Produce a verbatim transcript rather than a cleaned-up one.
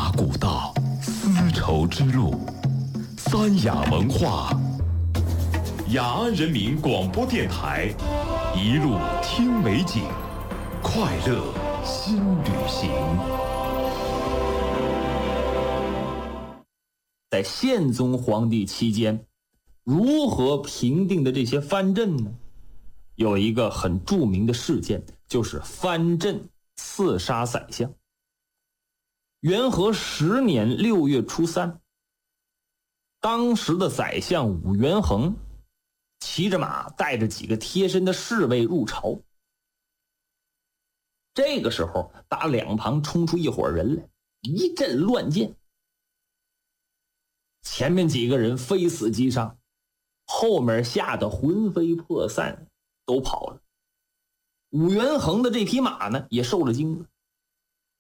马古道，丝绸之路，三雅文化。雅安人民广播电台，一路听美景，快乐新旅行。 在宪宗皇帝期间，如何平定的这些藩镇呢？有一个很著名的事件，就是藩镇刺杀宰相。元和十年六月初三，当时的宰相武元衡骑着马，带着几个贴身的侍卫入朝。这个时候，打两旁冲出一伙人来，一阵乱箭。前面几个人非死即伤，后面吓得魂飞魄散，都跑了。武元衡的这匹马呢，也受了惊了。